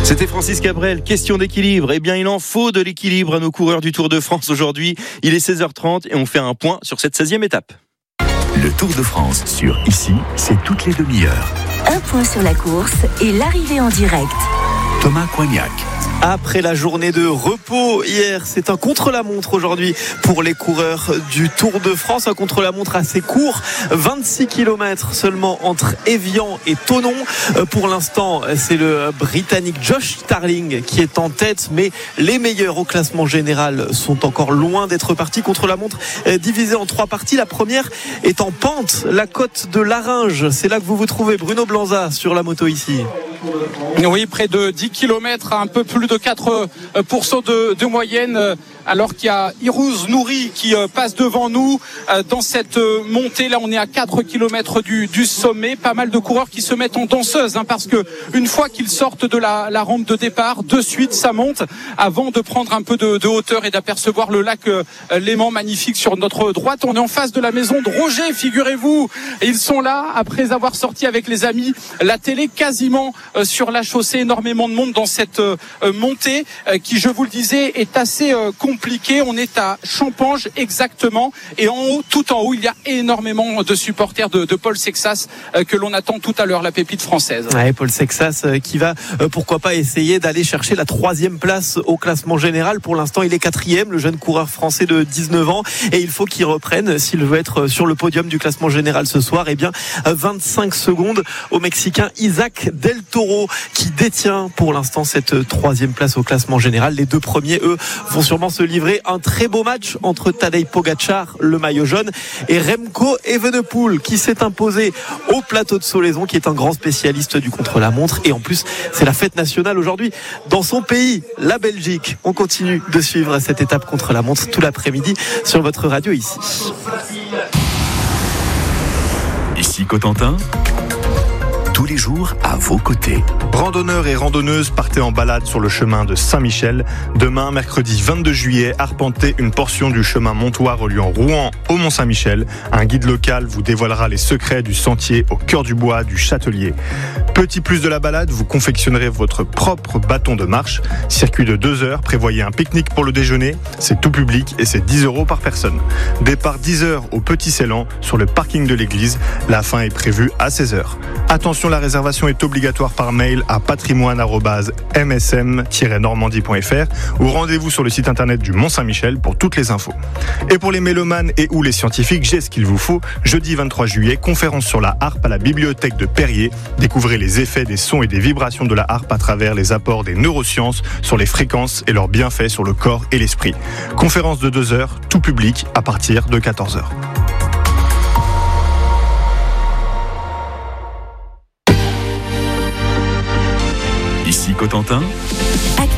C'était Francis Cabrel, question d'équilibre. Eh bien, il en faut de l'équilibre à nos coureurs du Tour de France aujourd'hui. Il est 16h30 et on fait un point sur cette 16e étape. Le Tour de France sur Ici, c'est toutes les demi-heures. Un point sur la course et l'arrivée en direct. Thomas Coignac. Après la journée de repos hier, c'est un contre-la-montre aujourd'hui pour les coureurs du Tour de France. Un contre-la-montre assez court, 26 km seulement entre Évian et Thonon. Pour l'instant, c'est le Britannique Josh Starling qui est en tête, mais les meilleurs au classement général sont encore loin d'être partis. Contre-la-montre divisée en 3 parties. La première est en pente, la côte de Laringe. C'est là que vous vous trouvez, Bruno Blanza, sur la moto ici. Oui, près de 10 km, un peu plus de 4% de moyenne, alors qu'il y a Irouz Nouri qui passe devant nous dans cette montée. Là, on est à 4 km du sommet. Pas mal de coureurs qui se mettent en danseuse, parce que une fois qu'ils sortent de la rampe de départ, de suite, ça monte avant de prendre un peu de hauteur et d'apercevoir le lac Léman, magnifique sur notre droite. On est en face de la maison de Roger, figurez-vous. Et ils sont là après avoir sorti avec les amis la télé quasiment sur la chaussée. Énormément de monde dans cette montée qui, je vous le disais, est assez compliquée. On est à Champange exactement, et en haut, tout en haut, il y a énormément de supporters de Paul Sexas que l'on attend tout à l'heure, la pépite française. Ouais, Paul Sexas qui va pourquoi pas essayer d'aller chercher la 3e place au classement général. Pour l'instant, il est 4e, le jeune coureur français de 19 ans, et il faut qu'il reprenne s'il veut être sur le podium du classement général ce soir. Eh bien, 25 secondes au Mexicain Isaac Del Toro qui détient pour l'instant cette 3e place au classement général. Les 2 premiers, eux, vont sûrement se livrer un très beau match entre Tadej Pogačar, le maillot jaune, et Remco Evenepoel qui s'est imposé au plateau de Solaizon, qui est un grand spécialiste du contre-la-montre. Et en plus, c'est la fête nationale aujourd'hui dans son pays, la Belgique. On continue de suivre cette étape contre-la-montre tout l'après-midi sur votre radio ici. Ici Cotentin, tous les jours à vos côtés. Randonneurs et randonneuses, partez en balade sur le chemin de Saint-Michel. Demain, mercredi 22 juillet, arpentez une portion du chemin montois reliant Rouen au Mont-Saint-Michel. Un guide local vous dévoilera les secrets du sentier au cœur du bois du Châtelier. Petit plus de la balade, vous confectionnerez votre propre bâton de marche. Circuit de 2 heures, prévoyez un pique-nique pour le déjeuner. C'est tout public et c'est 10 € par personne. Départ 10 heures au Petit Ceylan sur le parking de l'église. La fin est prévue à 16 heures. Attention, la réservation est obligatoire par mail à patrimoine@msm-normandie.fr ou rendez-vous sur le site internet du Mont-Saint-Michel pour toutes les infos. Et pour les mélomanes et ou les scientifiques, j'ai ce qu'il vous faut. Jeudi 23 juillet, conférence sur la harpe à la bibliothèque de Perrier. Découvrez les effets des sons et des vibrations de la harpe à travers les apports des neurosciences sur les fréquences et leurs bienfaits sur le corps et l'esprit. Conférence de 2 heures, tout public, à partir de 14 heures. Ici Cotentin,